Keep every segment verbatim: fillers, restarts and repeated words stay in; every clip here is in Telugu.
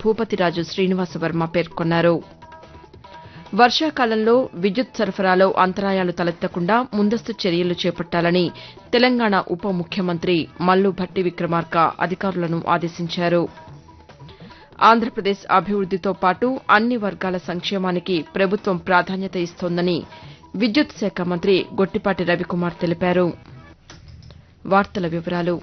భూపతిరాజు శ్రీనివాసవర్మ పేర్కొన్నారు. వర్షాకాలంలో విద్యుత్ సరఫరాలో అంతరాయాలు తలెత్తకుండా ముందస్తు చర్యలు చేపట్టాలని తెలంగాణ ఉప ముఖ్యమంత్రి మల్లు భట్టి విక్రమార్క అధికారులను ఆదేశించారు. ఆంధ్రప్రదేశ్ అభివృద్దితో పాటు అన్ని వర్గాల సంక్షేమానికి ప్రభుత్వం ప్రాధాన్యత ఇస్తోందని విద్యుత్ శాఖ మంత్రి గొట్టిపాటి రవికుమార్ తెలిపారు. వార్తల వివరాలు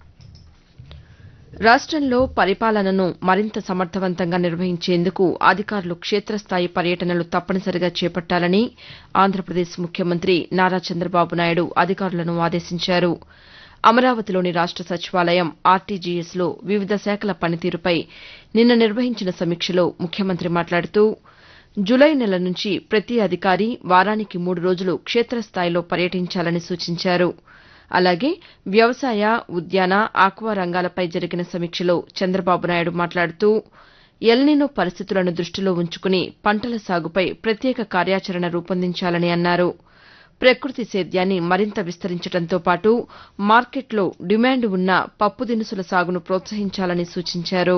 రాష్టంలో పరిపాలనను మరింత సమర్థవంతంగా నిర్వహించేందుకు అధికారులు క్షేత్రస్థాయి పర్యటనలు తప్పనిసరిగా చేపట్టాలని ఆంధ్రప్రదేశ్ ముఖ్యమంత్రి నారా చంద్రబాబు నాయుడు అధికారులను ఆదేశించారు. అమరావతిలోని రాష్ట సచివాలయం ఆర్టీజీఎస్లో వివిధ శాఖల పనితీరుపై నిన్న నిర్వహించిన సమీక్షలో ముఖ్యమంత్రి మాట్లాడుతూ జులై నెల నుంచి ప్రతి అధికారి వారానికి మూడు రోజులు క్షేత్రస్థాయిలో పర్యటించాలని సూచించారు. అలాగే వ్యవసాయ, ఉద్యాన, ఆక్వా రంగాలపై జరిగిన సమీక్షలో చంద్రబాబు నాయుడు మాట్లాడుతూ ఎల్నినో పరిస్థితులను దృష్టిలో ఉంచుకుని పంటల సాగుపై ప్రత్యేక కార్యాచరణ రూపొందించాలని అన్నారు. ప్రకృతి సేద్యాన్ని మరింత విస్తరించడంతో పాటు మార్కెట్లో డిమాండ్ ఉన్న పప్పు దినుసుల సాగును ప్రోత్సహించాలని సూచించారు.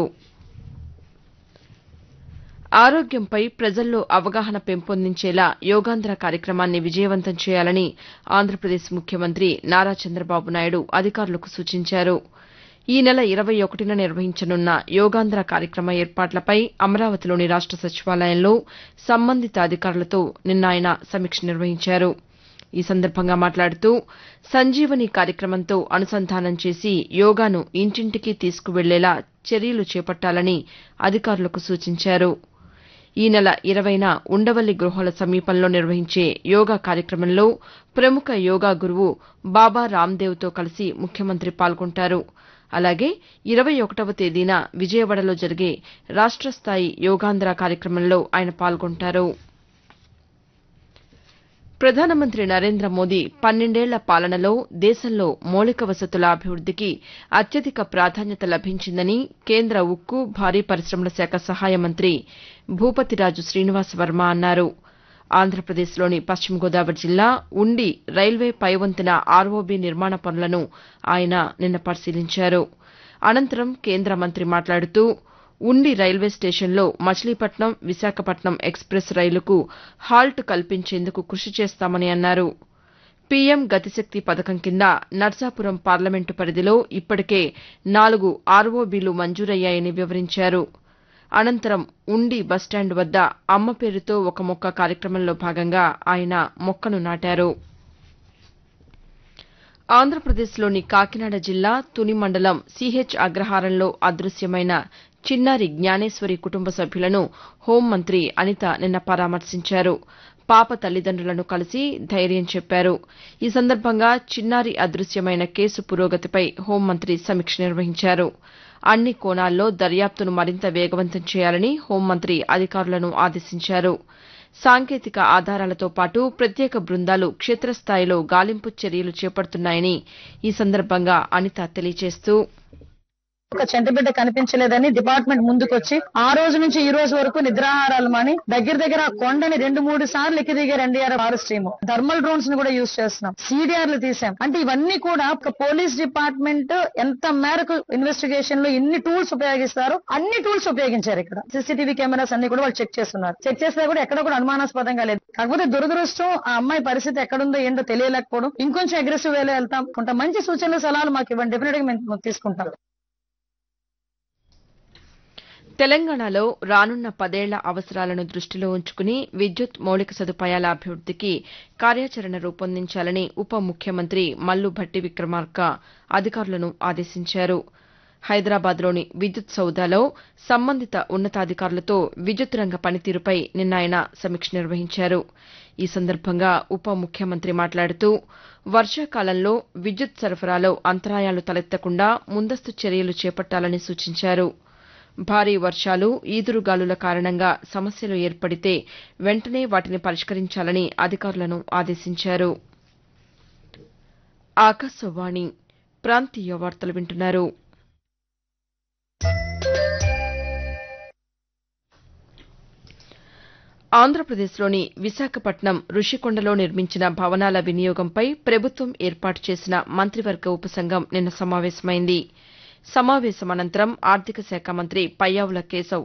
ఆరోగ్యంపై ప్రజల్లో అవగాహన పెంపొందించేలా యోగాంధ్ర కార్యక్రమాన్ని విజయవంతం చేయాలని ఆంధ్రప్రదేశ్ ముఖ్యమంత్రి నారా చంద్రబాబు నాయుడు అధికారులకు సూచించారు. ఈ నెల ఇరవై ఒకటిన నిర్వహించనున్న యోగాంధ్ర కార్యక్రమ ఏర్పాట్లపై అమరావతిలోని రాష్ట సచివాలయంలో సంబంధిత అధికారులతో నిన్న ఆయన సమీక్ష నిర్వహించారు. ఈ సందర్భంగా మాట్లాడుతూ సంజీవని కార్యక్రమంతో అనుసంధానం చేసి యోగాను ఇంటింటికి తీసుకువెళ్లేలా చర్యలు చేపట్టాలని అధికారులకు సూచించారు. ఈ నెల ఇరవైన ఉండవల్లి గృహాల సమీపంలో నిర్వహించే యోగా కార్యక్రమంలో ప్రముఖ యోగా గురువు బాబా రామ్దేవ్తో కలిసి ముఖ్యమంత్రి పాల్గొంటారు. అలాగే ఇరవై ఒకటవ తేదీన విజయవాడలో జరిగే రాష్ట స్థాయి యోగాంధ్ర కార్యక్రమంలో ఆయన పాల్గొంటారు. ప్రధానమంత్రి నరేంద్ర మోదీ పన్నెండేళ్ల పాలనలో దేశంలో మౌలిక వసతుల అభివృద్దికి అత్యధిక ప్రాధాన్యత లభించిందని కేంద్ర ఉక్కు, భారీ పరిశమల శాఖ సహాయ మంత్రి భూపతిరాజు శ్రీనివాసవర్మ అన్నారు. ఆంధ్రప్రదేశ్లోని పశ్చిమ గోదావరి జిల్లా ఉండి రైల్వే పైవంతెన ఆర్ఓబీ నిర్మాణ పనులను ఆయన నిన్న పరిశీలించారు. అనంతరం కేంద్ర మంత్రి మాట్లాడుతూ ఉండి రైల్వే స్టేషన్లో మచిలీపట్నం, విశాఖపట్నం ఎక్స్ప్రెస్ రైలుకు హాల్ట్ కల్పించేందుకు కృషి చేస్తామని అన్నారు. పీఎం గతిశక్తి పథకం కింద నర్సాపురం పార్లమెంటు పరిధిలో ఇప్పటికే నాలుగు ఆర్ఓబీలు మంజూరయ్యాయని వివరించారు. అనంతరం ఉండి బస్టాండ్ వద్ద అమ్మ పేరుతో ఒక మొక్క కార్యక్రమంలో భాగంగా ఆయన మొక్కను నాటారు. ఆంధ్రప్రదేశ్లోని కాకినాడ జిల్లా తుని మండలం సీహెచ్ అగ్రహారంలో అదృశ్యమైన చిన్నారి జ్ఞానేశ్వరి కుటుంబ సభ్యులను హోంమంత్రి అనిత నిన్న పరామర్శించారు. పాప తల్లిదండ్రులను కలిసి ధైర్యం చెప్పారు. ఈ సందర్భంగా చిన్నారి అదృశ్యమైన కేసు పురోగతిపై హోంమంత్రి సమీక్ష నిర్వహించారు. అన్ని కోణాల్లో దర్యాప్తును మరింత వేగవంతం చేయాలని హోంమంత్రి అధికారులను ఆదేశించారు. సాంకేతిక ఆధారాలతో పాటు ప్రత్యేక బృందాలు క్షేత్రస్థాయిలో గాలింపు చర్యలు చేపడుతున్నాయని ఈ సందర్భంగా అనిత తెలియజేస్తూ ఒక చంటిబిడ్డ కనిపించలేదని డిపార్ట్మెంట్ ముందుకొచ్చి ఆ రోజు నుంచి ఈ రోజు వరకు నిద్రాహారాలు మాని దగ్గర దగ్గర ఆ కొండని రెండు మూడు సార్లు ఎక్కి దిగారు NDRF are stream. Thermal drones ని కూడా యూజ్ చేస్తున్నాం, సీడీఆర్లు తీసాం. అంటే ఇవన్నీ కూడా ఒక పోలీస్ డిపార్ట్మెంట్ ఎంత మేరకు ఇన్వెస్టిగేషన్ లో ఎన్ని టూల్స్ ఉపయోగిస్తారో అన్ని టూల్స్ ఉపయోగించారు. ఇక్కడ సీసీటీవీ కెమెరాస్ అన్ని కూడా వాళ్ళు చెక్ చేస్తున్నారు. చెక్ చేస్తే కూడా ఎక్కడ కూడా అనుమానాస్పదంగా లేదు. కాకపోతే దురదృష్టం ఆ అమ్మాయి పరిస్థితి ఎక్కడుందో ఏంటో తెలియలేకపోవడం, ఇంకొంచెం అగ్రెసివ్ వేలో వెళ్తాం. కొంత మంచి సూచనలు సలహాలు మాకు ఇవ్వండి, డెఫినెట్ గా మేము తీసుకుంటాం. తెలంగాణలో రానున్న పదేళ్ల అవసరాలను దృష్టిలో ఉంచుకుని విద్యుత్ మౌలిక సదుపాయాల అభివృద్దికి కార్యాచరణ రూపొందించాలని ఉప ముఖ్యమంత్రి మల్లు భట్టి విక్రమార్క అధికారులను ఆదేశించారు. హైదరాబాద్లోని విద్యుత్ సౌదాలో సంబంధిత ఉన్నతాధికారులతో విద్యుత్ రంగ పనితీరుపై నిన్న ఆయన సమీక్ష నిర్వహించారు. ఈ సందర్భంగా ఉప ముఖ్యమంత్రి మాట్లాడుతూ వర్షాకాలంలో విద్యుత్ సరఫరాలో అంతరాయాలు తలెత్తకుండా ముందస్తు చర్యలు చేపట్టాలని సూచించారు. భారీ వర్షాలు, ఈదురుగాలుల కారణంగా సమస్యలు ఏర్పడితే వెంటనే వాటిని పరిష్కరించాలని అధికారులను ఆదేశించారు. ఆకాశవాణి ప్రాంతీయ వార్తలు వింటున్నారు. ఆంధ్రప్రదేశ్లోని విశాఖపట్నం రుషికొండలో నిర్మించిన భవనాల వినియోగంపై ప్రభుత్వం ఏర్పాటు చేసిన మంత్రివర్గ ఉపసంఘం నిన్న సమావేశమైంది. సమావేశం అనంతరం ఆర్థిక శాఖ మంత్రి పయ్యావుల కేశవ్